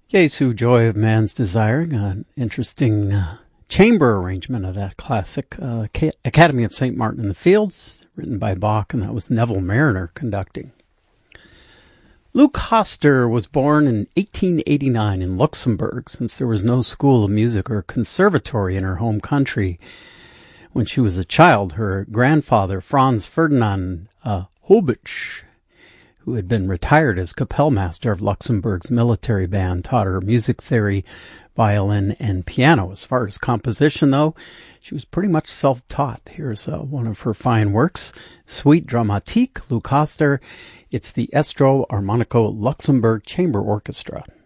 Jesu, Joy of Man's Desiring, an interesting chamber arrangement of that classic Academy of St. Martin in the Fields, written by Bach, and that was Neville Marriner conducting. Luc Hoster was born in 1889 in Luxembourg, since there was no school of music or conservatory in her home country. When she was a child, her grandfather, Franz Ferdinand Hobitsch, who had been retired as Kapellmeister of Luxembourg's military band, taught her music theory, violin, and piano. As far as composition, though, she was pretty much self-taught. Here's one of her fine works, Suite Dramatique, Luc Hoster. It's the Estro Armonico Luxembourg Chamber Orchestra.